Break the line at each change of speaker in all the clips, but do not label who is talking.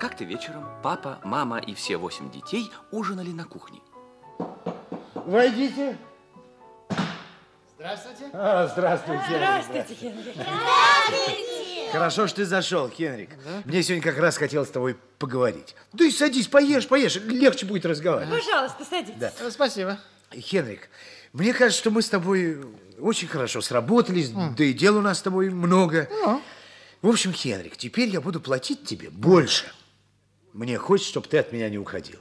Как-то вечером папа, мама и все 8 детей ужинали на кухне.
Войдите.
Здравствуйте.
Здравствуйте.
Здравствуйте, Хенрик.
Здравствуйте.
Хорошо, что ты зашел, Хенрик. Да? Мне сегодня как раз хотелось с тобой поговорить. Да и садись, поешь, легче будет разговаривать.
Пожалуйста, садитесь.
Да.
Спасибо.
Хенрик, мне кажется, что мы с тобой очень хорошо сработались, да и дел у нас с тобой много. В общем, Хенрик, теперь я буду платить тебе больше. Мне хочется, чтобы ты от меня не уходил.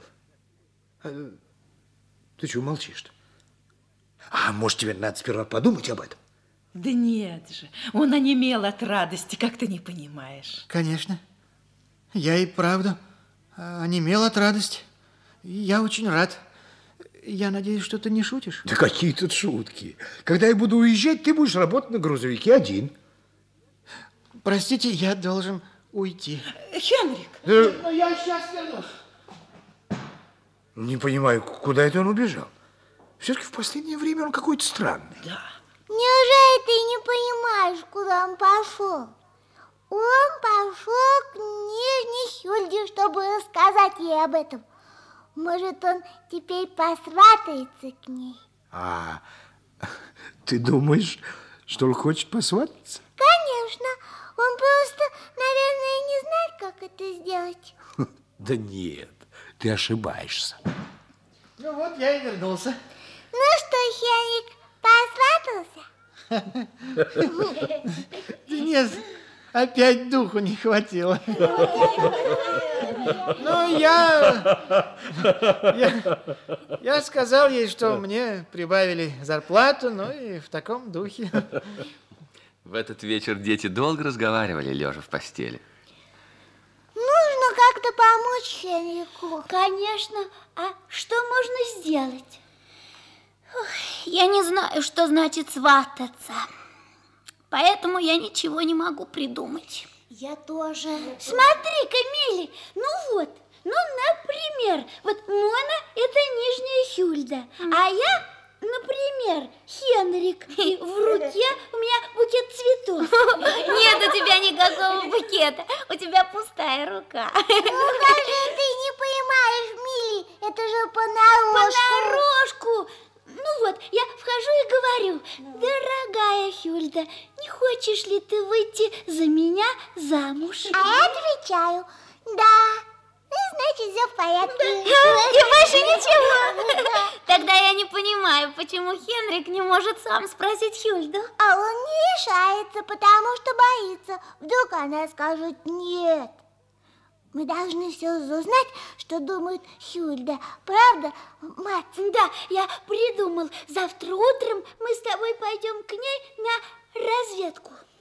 Ты чего молчишь-то? А может, тебе надо сперва подумать об этом?
Да нет же, он онемел от радости, как ты не понимаешь.
Конечно. Я и правда онемел от радости. Я очень рад. Я надеюсь, что ты не шутишь?
Да какие тут шутки. Когда я буду уезжать, ты будешь работать на грузовике один.
Простите, я должен уйти.
Хенрик!
Но я сейчас вернусь.
Не понимаю, куда это он убежал? Все-таки в последнее время он какой-то странный.
Да.
Неужели ты не понимаешь, куда он пошел? Он пошел к Нижней Хюльде, чтобы рассказать ей об этом. Может, он теперь посватается к ней?
А ты думаешь, что он хочет посвататься?
Конечно. Он просто, наверное, не знает, как это сделать.
Да нет, ты ошибаешься.
Ну вот, я и вернулся.
Ну что, Хенрик, посватался?
Да нет, опять духу не хватило. Ну, я сказал ей, что мне прибавили зарплату, ну и в таком духе.
В этот вечер дети долго разговаривали, лежа в постели.
Нужно как-то помочь Хенрику.
Конечно. А что можно сделать? Я не знаю, что значит свататься. Поэтому я ничего не могу придумать.
Я тоже.
Смотри-ка, Милли, например, вот Мона – это Нижняя Хюльда, а я, например, Хенрик, и в руке у меня букет цветов. Нет у тебя никакого букета, у тебя пустая рука.
Ну, как же ты не понимаешь, Милли, это же понарошку.
Понарошку. Ну вот, я вхожу и говорю: дорогая Хюльда, не хочешь ли ты выйти за меня замуж?
А я отвечаю: да. Значит, все в порядке.
И больше ничего. Тогда я не понимаю, почему Хенрик не может сам спросить Хюльду.
А он не решается, потому что боится. Вдруг она скажет нет. Мы должны все узнать, что думает Хюльда. Правда, мать?
Да, я придумал. Завтра утром мы с тобой пойдем к ней на разведку.